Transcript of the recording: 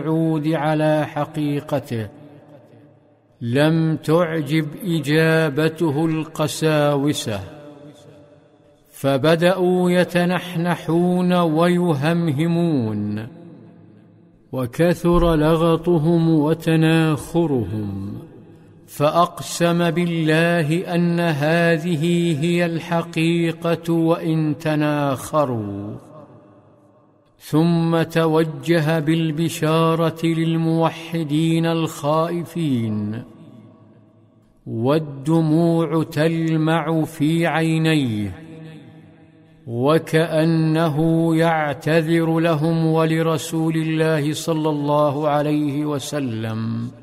الموعود على حقيقته، لم تعجب إجابته القساوسة، فبدأوا يتنحنحون ويهمهمون، وكثر لغطهم وتناخرهم، فأقسم بالله أن هذه هي الحقيقة وإن تناخروا، ثم توجه بالبشارة للموحدين الخائفين، والدموع تلمع في عينيه، وكأنه يعتذر لهم ولرسول الله صلى الله عليه وسلم